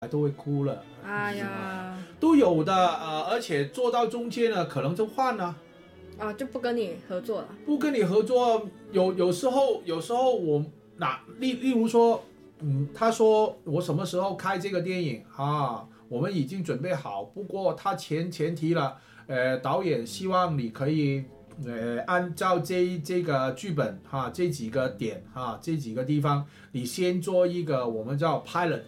都会哭了， 哎呀， 都有的而且做到中间呢，可能就换了。 就不跟你合作了。 不跟你合作，有时候我例如说，他说我什么时候开这个电影啊？我们已经准备好，不过他前提了，导演希望你可以，按照这个剧本哈，这几个点哈，这几个地方，你先做一个我们叫 pilot，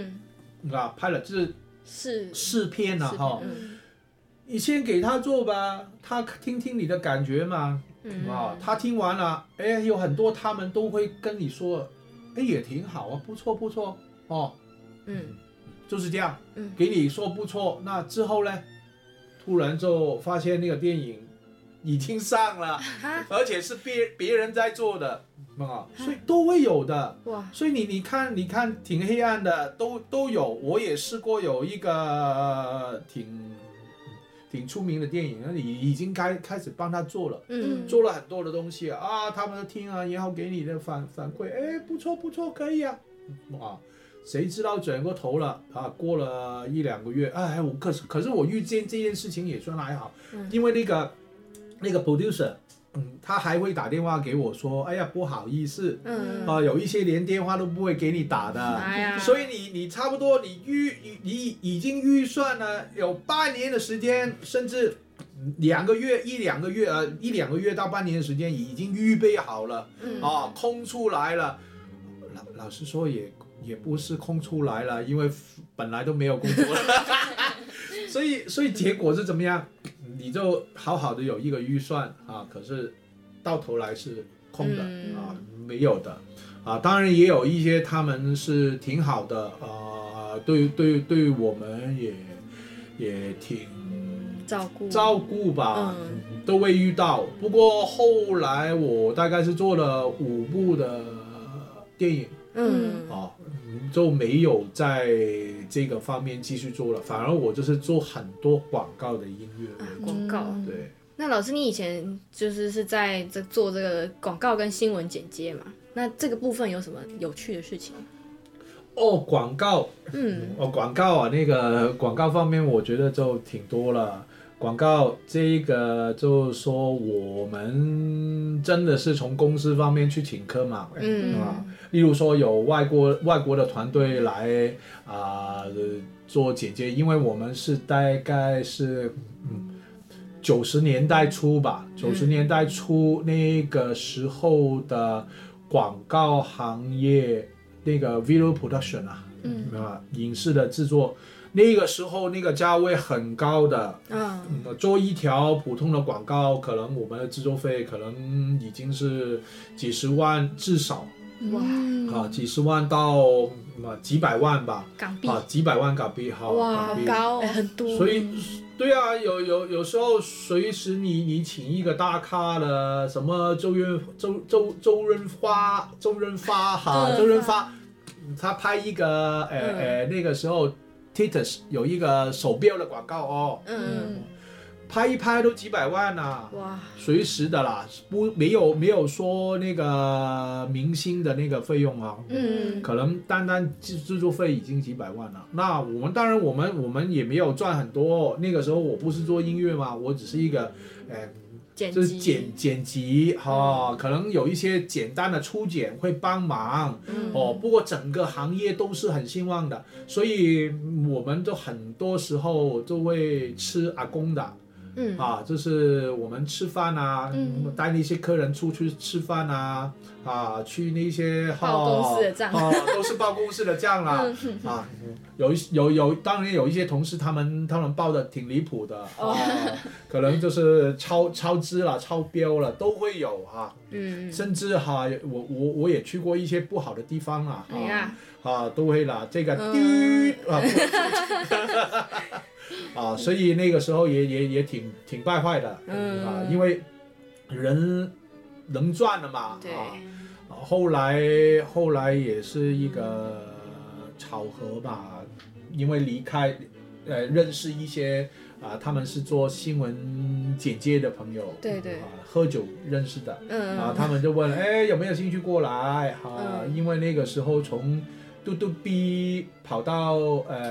pilot 就是试片啊哈。你先给他做吧，他听听你的感觉嘛，他听完了，有很多他们都会跟你说，也挺好啊，不错哦，就是这样，给你说不错，那之后呢，突然就发现那个电影已经上了，而且是别人在做的所以都会有的。哇！所以你看挺黑暗的，都有。我也试过有一个挺出名的电影，你已经开始帮他做了，做了很多的东西啊，他们都听啊，然后给你的反馈，不错，可以啊，谁知道转过头了啊，过了1-2个月，可是我遇见这件事情也算还好，因为那个 producer。他还会打电话给我说，哎呀，不好意思，有一些连电话都不会给你打的，所以你差不多你已经预算了有半年的时间，甚至一两个月到半年的时间已经预备好了，空出来了。老实说也不是空出来了，因为本来都没有工作了，所以结果是怎么样？你就好好的有一个预算可是到头来是空的没有的当然也有一些他们是挺好的对我们也挺照顾吧，都会遇到。不过后来我大概是做了5部的电影，就没有在这个方面继续做了，反而我就是做很多广告的音乐广告。 对。 那老师，你以前是在做这个广告跟新闻剪接嘛？那这个部分有什么有趣的事情？ 广告，广告那个广告方面，我觉得就挺多了。广告这个就是说，我们真的是从公司方面去请客嘛，例如说有外国的团队来做剪接，因为我们是大概是90年代初吧，90年代初那个时候的广告行业，那个 video production 影视的制作。那个时候那个价位很高的，做一条普通的广告，可能我们的制作费可能已经是几十万至少，几十万到几百万吧， 港币几百万港币， 哇，好高很多。 所以对啊，有时候随时你请一个大咖的，什么周润发，他拍一个那个时候。Titus 有一个手表的广告拍一拍都几百万哇，随时的啦，没有说那个明星的那个费用可能单制作费已经几百万了。那我们当然我们也没有赚很多，那个时候我不是做音乐嘛，我只是一个就是剪辑可能有一些简单的初剪会帮忙不过整个行业都是很兴旺的，所以我们都很多时候都会吃阿公的就是我们吃饭带那些客人出去吃饭去那些报公司的账都是报公司的账啦当然有一些同事他们报的挺离谱的可能就是超支了、超标了都会有甚至我也去过一些不好的地方都会啦，这个所以那个时候也挺败坏的因为人能赚了嘛后来也是一个巧合吧，因为离开认识一些他们是做新闻剪接的朋友， 对喝酒认识的他们就问有没有兴趣过来因为那个时候从嘟嘟 B 跑到